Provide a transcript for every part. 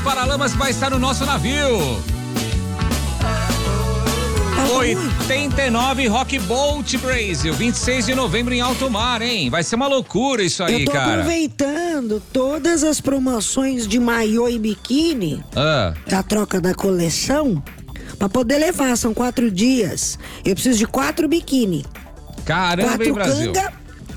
Paralamas vai estar no nosso navio. 89 Rock Boat Brasil, 26 de novembro em alto mar, hein? Vai ser uma loucura isso aí, eu tô cara. Aproveitando todas as promoções de maiô e biquíni da troca da coleção pra poder levar, são 4 dias. Eu preciso de 4 biquíni. Caramba, 4 hein, Brasil? canga,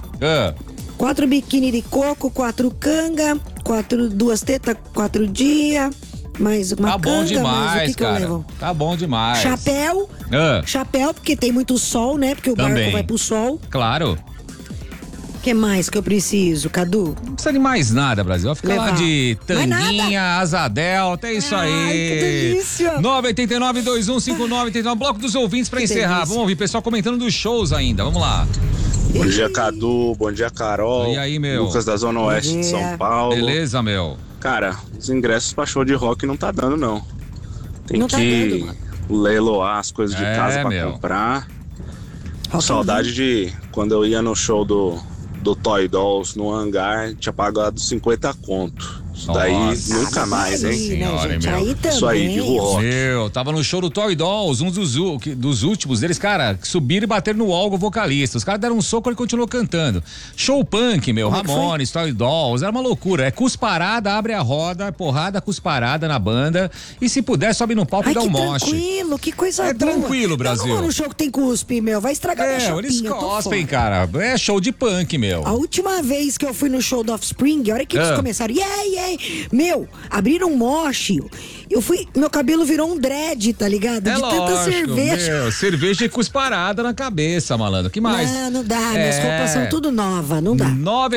4 biquíni de coco, 4 canga, 2 tetas, 4 dias. Mais uma tá bom canga, demais, mais o que cara. que eu levo? Tá bom demais. Chapéu. Chapéu, porque tem muito sol, né? Porque o barco vai pro sol. Claro. O que mais que eu preciso, Cadu? Não precisa de mais nada, Brasil. Vai ficar lá de tanguinha, asa delta, é isso aí. Ai, que delícia. 989-2159-89. Bloco dos ouvintes pra encerrar. Delícia. Vamos ouvir pessoal comentando dos shows ainda. Vamos lá. Bom dia, Cadu. Bom dia, Carol. E aí, meu? Lucas da Zona Oeste de São Paulo. Beleza, meu? Cara, os ingressos pra show de rock não tá dando, não. Tem não que tá leiloar as coisas de casa pra comprar. Saudade de quando eu ia no show do Toy Dolls no hangar, tinha pagado 50 conto. Isso daí nunca mais, hein? Senhora, gente, meu. aí também. Isso aí, vivo rock. Meu, tava no show do Toy Dolls, um dos últimos deles, cara, subiram e bateram no algo vocalista. Os caras deram um soco e ele continuou cantando. Show punk, meu, Ramones, Toy Dolls, era uma loucura. É cusparada, abre a roda, porrada, cusparada na banda. E se puder, sobe no palco e dá um moche. Tranquilo, que coisa boa. É tranquilo, Brasil. Não vou no show que tem cuspe, meu, vai estragar minha chapinha. Eles cospem, cara. É show de punk, meu. A última vez que eu fui no show do Offspring, a hora que eles começaram, meu, abriram um moche, meu cabelo virou um dread, tá ligado? É de lógico, tanta cerveja. Meu, cerveja e cusparada na cabeça, malandro. Que mais? Não dá, minhas roupas são tudo nova, não dá.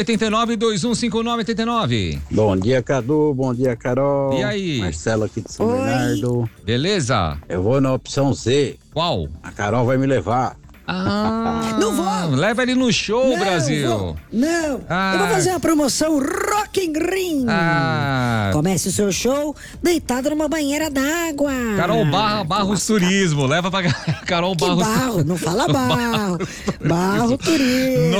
989-2159-89. Bom dia, Cadu, bom dia, Carol. E aí? Marcelo aqui de São Bernardo. Beleza? Eu vou na opção Z. Qual? A Carol vai me levar. Não vou. Leva ele no show, Brasil. Eu vou fazer uma promoção Rock in Ring. Comece o seu show deitado numa banheira d'água. Carol Barros Turismo. Leva pra Carol Barros. Barro, não fala Barro. Barro Turismo.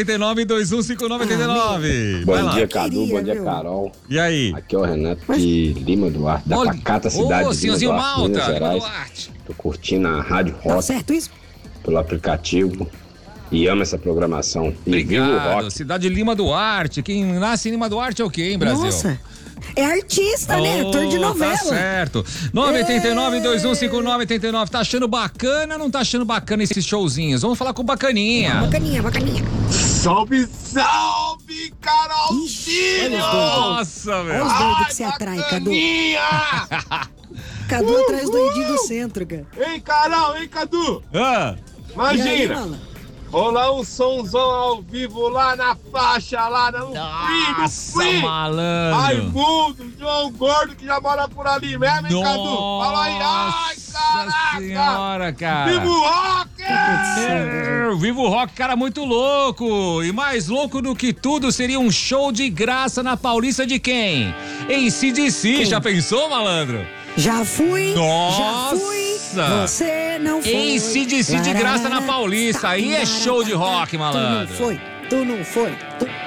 989-2159-89. Bom dia, Cadu. Bom dia, Carol. E aí? Aqui é o Renato de Lima Duarte, da Pacata cidade de Lima Duarte, Minas Gerais. Tô curtindo a Rádio Rock. Tá certo isso? Pelo aplicativo e amo essa programação. Obrigado. Cidade de Lima Duarte. Quem nasce em Lima Duarte é o quê, hein, Brasil? Nossa, é artista, né? Ator de novela. Tá certo. 989-2159-89. Tá achando bacana ou não tá achando bacana esses showzinhos? Vamos falar com o Bacaninha. Bacaninha. Salve, salve, Carolzinho! Nossa, velho. Olha os doidos que você atrai, Cadu. Cadu atrás do Edinho do centro, cara. Ei, Carol, ei, Cadu. Imagina, rolar um somzão ao vivo lá na faixa, lá no Nossa, malandro. Raimundo, João Gordo, que já mora por ali mesmo, hein, Cadu? Fala aí, ai, caraca. Senhora, cara. Vivo Rock! Vivo Rock, cara, muito louco. E mais louco do que tudo seria um show de graça na Paulista de quem? AC/DC, já pensou, malandro? Já fui. Nossa. Você não foi. AC/DC de graça na Paulista. Aí é show de rock, malandro. Tu não foi.